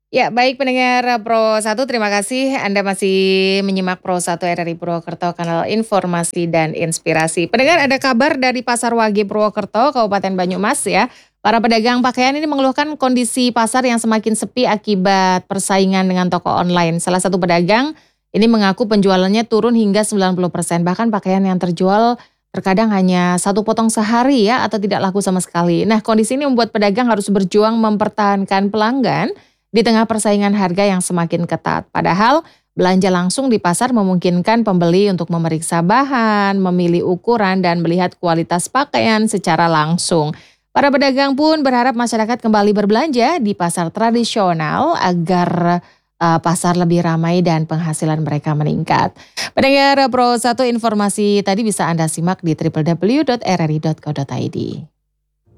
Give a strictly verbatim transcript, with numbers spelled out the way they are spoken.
Ya, baik pendengar Pro satu, terima kasih Anda masih menyimak Pro satu R R I Purwokerto, kanal informasi dan inspirasi. Pendengar, ada kabar dari Pasar Wage Purwokerto, Kabupaten Banyumas ya. Para pedagang pakaian ini mengeluhkan kondisi pasar yang semakin sepi akibat persaingan dengan toko online. Salah satu pedagang ini mengaku penjualannya turun hingga sembilan puluh persen. Bahkan pakaian yang terjual terkadang hanya satu potong sehari ya, atau tidak laku sama sekali. Nah, kondisi ini membuat pedagang harus berjuang mempertahankan pelanggan di tengah persaingan harga yang semakin ketat. Padahal belanja langsung di pasar memungkinkan pembeli untuk memeriksa bahan, memilih ukuran, dan melihat kualitas pakaian secara langsung. Para pedagang pun berharap masyarakat kembali berbelanja di pasar tradisional agar uh, pasar lebih ramai dan penghasilan mereka meningkat. Pendengar Pro satu, informasi tadi bisa Anda simak di w w w titik r r i titik co titik i d.